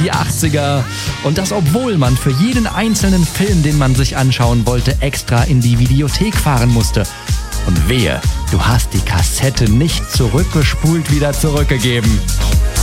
die 80er. Und das, obwohl man für jeden einzelnen Film, den man sich anschauen wollte, extra in die Videothek fahren musste. Und wehe, du hast die Kassette nicht zurückgespult wieder zurückgegeben.